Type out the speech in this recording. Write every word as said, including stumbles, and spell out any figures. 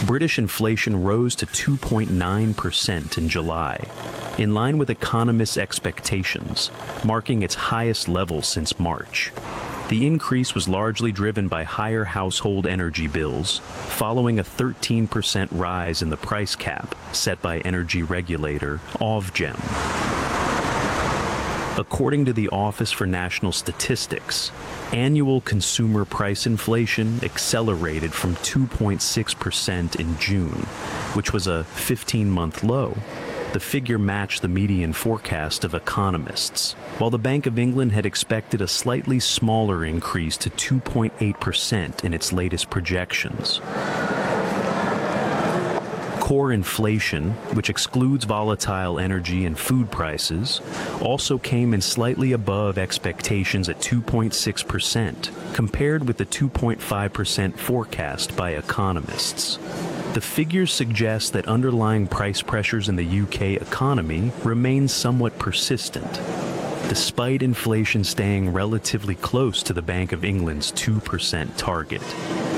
British inflation rose to two point nine percent in July, in line with economists' expectations, marking its highest level since March. The increase was largely driven by higher household energy bills, following a thirteen percent rise in the price cap set by energy regulator Ofgem. According to the Office for National Statistics, annual consumer price inflation accelerated from two point six percent in June, which was a fifteen-month low. The figure matched the median forecast of economists, while the Bank of England had expected a slightly smaller increase to two point eight percent in its latest projections. Core inflation, which excludes volatile energy and food prices, also came in slightly above expectations at two point six percent, compared with the two point five percent forecast by economists. The figures suggest that underlying price pressures in the U K economy remain somewhat persistent, despite inflation staying relatively close to the Bank of England's two percent target.